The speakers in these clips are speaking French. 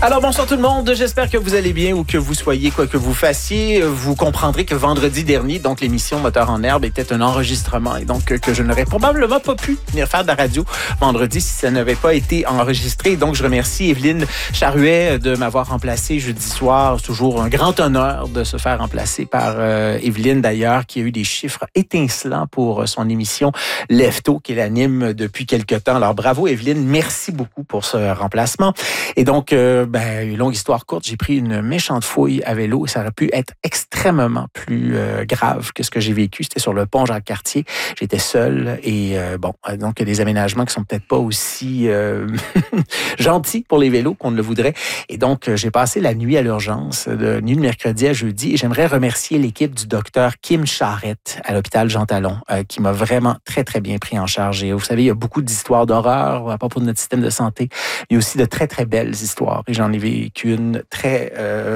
Alors bonsoir tout le monde, j'espère que vous allez bien ou que vous soyez quoi que vous fassiez. Vous comprendrez que vendredi dernier, donc l'émission Moteur en herbe était un enregistrement et donc que je n'aurais probablement pas pu venir faire de la radio vendredi si ça n'avait pas été enregistré. Donc je remercie Evelyne Charuet de m'avoir remplacé jeudi soir. C'est toujours un grand honneur de se faire remplacer par Evelyne d'ailleurs qui a eu des chiffres étincelants pour son émission Lève-tôt qu'elle anime depuis quelque temps. Alors bravo Evelyne, merci beaucoup pour ce remplacement. Et donc une longue histoire courte, j'ai pris une méchante fouille à vélo et ça aurait pu être extrêmement plus grave que ce que j'ai vécu. C'était sur le pont Jacques-Cartier. J'étais seul et donc il y a des aménagements qui sont peut-être pas aussi gentils pour les vélos qu'on ne le voudrait. Et donc, j'ai passé la nuit à l'urgence, de nuit de mercredi à jeudi. Et j'aimerais remercier l'équipe du docteur Kim Charette à l'hôpital Jean Talon qui m'a vraiment très, très bien pris en charge. Et vous savez, il y a beaucoup d'histoires d'horreur à propos de notre système de santé. Il y a aussi de très, très belles histoires. Et j'en ai vécu une très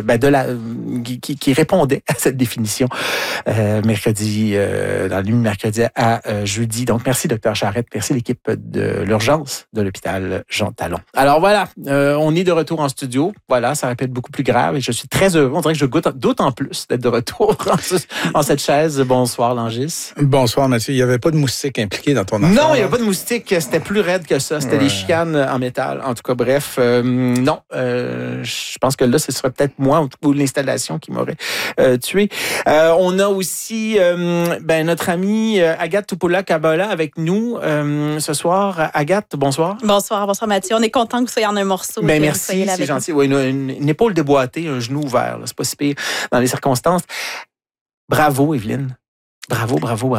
qui répondait à cette définition mercredi, dans la nuit de mercredi à jeudi. Donc, merci Dr Charette, merci l'équipe de l'urgence de l'hôpital Jean Talon. Alors voilà, on est de retour en studio. Voilà, ça aurait pu être beaucoup plus grave et je suis très heureux. On dirait que je goûte d'autant plus d'être de retour en cette chaise. Bonsoir Langis. Bonsoir Mathieu. Il n'y avait pas de moustique impliqué dans ton affaire? Non, il n'y avait pas de moustique. C'était plus raide que ça. C'était des chicanes en métal. En tout cas, bref, non. Je pense que là, ce serait peut-être moi ou l'installation qui m'aurait tué. On a aussi notre amie Agathe Tupola-Kabala avec nous ce soir. Agathe, bonsoir. Bonsoir Mathieu. On est content que vous soyez en un morceau. Merci, c'est gentil. Oui, une épaule déboîtée, un genou ouvert. Là. C'est pas si pire dans les circonstances. Bravo, Evelyne. Bravo.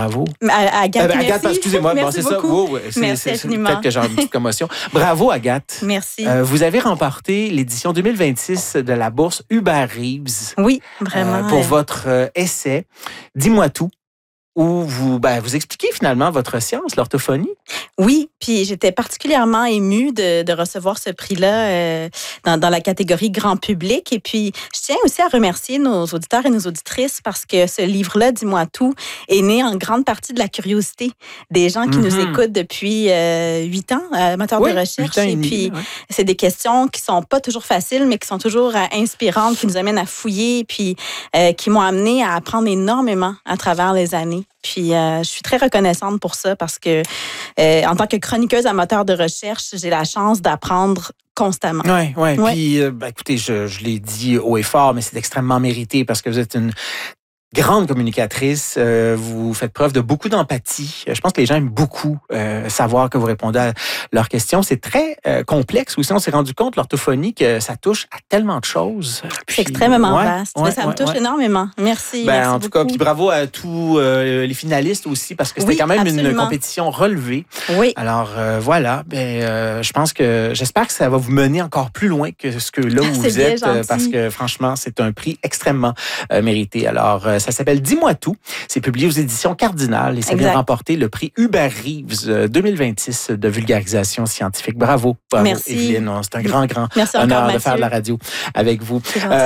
Agathe, Agathe, excusez-moi. Merci c'est beaucoup. Ça. Merci infiniment. Peut-être que j'ai une petite commotion. Bravo, Agathe. Merci. Vous avez remporté l'édition 2026 de la bourse Hubert Reeves. Oui, vraiment. Pour votre essai « Dis-moi tout ». Où vous expliquez finalement votre science, l'orthophonie. Oui, puis j'étais particulièrement émue de recevoir ce prix-là dans la catégorie grand public. Et puis, je tiens aussi à remercier nos auditeurs et nos auditrices parce que ce livre-là, Dis-moi tout, est né en grande partie de la curiosité des gens qui nous écoutent depuis 8 ans, amateurs de recherche. Et puis, c'est des questions qui sont pas toujours faciles, mais qui sont toujours inspirantes, qui nous amènent à fouiller, puis qui m'ont amené à apprendre énormément à travers les années. Puis, je suis très reconnaissante pour ça parce que, en tant que chroniqueuse amateur de recherche, j'ai la chance d'apprendre constamment. Oui. Puis, écoutez, je l'ai dit haut et fort, mais c'est extrêmement mérité parce que vous êtes une grande communicatrice, vous faites preuve de beaucoup d'empathie. Je pense que les gens aiment beaucoup savoir que vous répondez à leurs questions. C'est très complexe aussi. On s'est rendu compte, l'orthophonie, que ça touche à tellement de choses. C'est extrêmement vaste. Ça me touche énormément. Merci. Merci en tout cas, puis bravo à tous les finalistes aussi, parce que c'était quand même une compétition relevée. Oui. Alors voilà, je pense que j'espère que ça va vous mener encore plus loin que ce que là où vous êtes, parce que franchement, c'est un prix extrêmement mérité. Alors, ça s'appelle « Dis-moi tout ». C'est publié aux éditions Cardinal et ça vient remporter le prix Hubert Reeves 2026 de vulgarisation scientifique. Bravo, merci. Evelyne. C'est un grand honneur de faire de la radio avec vous.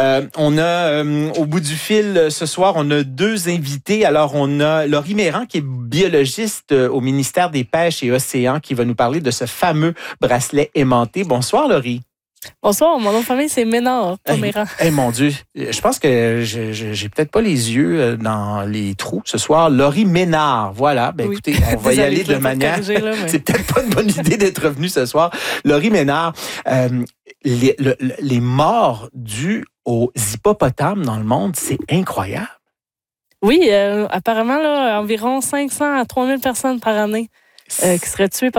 On a, au bout du fil ce soir, on a 2 invités. Alors, on a Laurie Méran, qui est biologiste au ministère des Pêches et Océans, qui va nous parler de ce fameux bracelet aimanté. Bonsoir, Laurie. Bonsoir, mon nom de famille, c'est Ménard, pas Méran. Mon Dieu, je pense que j'ai peut-être pas les yeux dans les trous ce soir. Laurie Ménard, voilà. Écoutez, on va y aller de manière... C'est peut-être pas une bonne idée d'être revenu ce soir. Laurie Ménard, les morts dues aux hippopotames dans le monde, c'est incroyable. Oui, apparemment, là, environ 500 à 3000 personnes par année qui seraient tuées par